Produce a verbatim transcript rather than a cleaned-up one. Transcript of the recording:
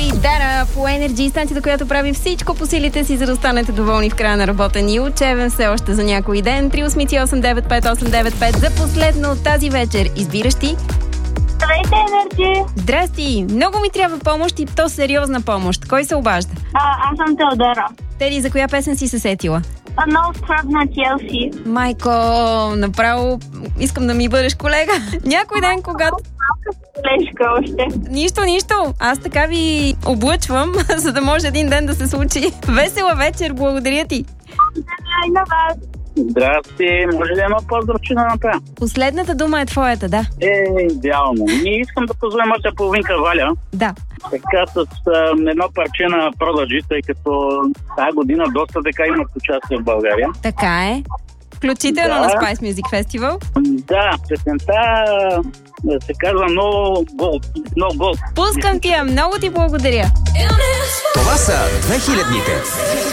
и Дара по Energy, станцията, която прави всичко по силите си, за да останете доволни в края на работен и учебен все още за някой ден. три осем осем девет пет осем девет пет за последно от тази вечер. Избираш ти. Здравейте, Energy! Здрасти! Много ми трябва помощ и то сериозна помощ. Кой се обажда? А, аз съм Теодора. Теди, за коя песен си се сетила? No Scrub на Челси. Майко, направо искам да ми бъдеш колега. Някой ден, когато... Колежка още. Нищо, нищо. Аз така ви облъчвам, за да може един ден да се случи. Весела вечер, благодаря ти. Благодаря и на вас. Здрасти, може ли да има поздравче да направя? Последната дума е твоята, да. Е, идеално. И искам да позволя моята половинка Валя. Да. Така с а, едно парче на Продължи, тъй като тази година доста така имат участие в България. Така е. Включително Да. на Spice Music Festival. Да, песента да се казва No Gold. No Gold. Пускам ти я, много ти благодаря. Това са две хилядните.